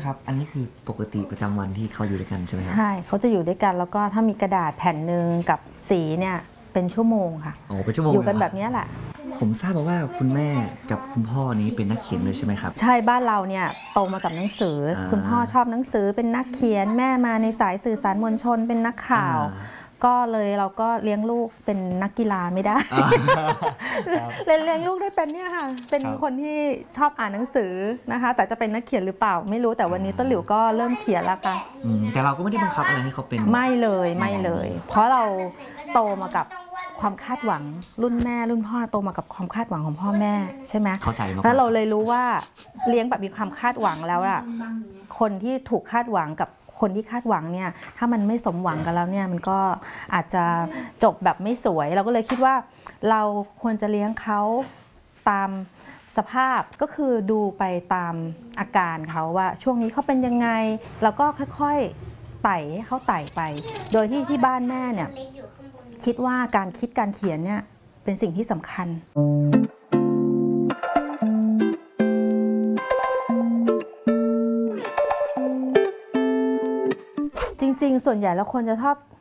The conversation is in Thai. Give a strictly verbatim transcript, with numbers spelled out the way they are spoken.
ครับอันนี้คือปกติประจำวันที่เขาอยู่ด้วยกันใช่ไหมครับใช่เขาจะอยู่ด้วยกันแล้วก็ถ้ามีกระดาษแผ่นหนึ่งกับสีเนี่ยเป็นชั่วโมงค่ะโอ้เป็นชั่วโมงอยู่กันแบบนี้แหละผมทราบมาว่าคุณแม่กับคุณพ่อนี้เป็นนักเขียนเลยใช่ไหมครับใช่บ้านเราเนี่ยโตมากับหนังสือคุณพ่อชอบหนังสือเป็นนักเขียนแม่มาในสายสื่อสารมวลชนเป็นนักข่าวก็เลยเราก็เลี้ยงลูกเป็นนักกีฬาไม่ได้เลี้ยงลูกได้เป็นเนี่ยค่ะเป็นคนที่ชอบอ่านหนังสือนะคะแต่จะเป็นนักเขียนหรือเปล่าไม่รู้แต่วันนี้ต้นหลิวก็เริ่มเขียนแล้วค่ะแต่เราก็ไม่ได้บังคับอะไรให้เขาเป็นไม่เลยไม่เลยเพราะเราโตมากับความคาดหวังรุ่นแม่รุ่นพ่อโตมากับความคาดหวังของพ่อแม่ใช่ไหมเข้าใจมากแล้วเราเลยรู้ว่าเลี้ยงแบบมีความคาดหวังแล้วอะคนที่ถูกคาดหวังกับคนที่คาดหวังเนี่ยถ้ามันไม่สมหวังกันแล้วเนี่ยมันก็อาจจะจบแบบไม่สวยเราก็เลยคิดว่าเราควรจะเลี้ยงเขาตามสภาพก็คือดูไปตามอาการเขาว่าช่วงนี้เขาเป็นยังไงแล้วก็ค่อยๆไต่ให้เขาไต่ไปโดยที่ที่บ้านแม่เนี่ยคิดว่าการคิดการเขียนเนี่ยเป็นสิ่งที่สำคัญจริงๆส่วนใหญ่แล้วคนจะชอบ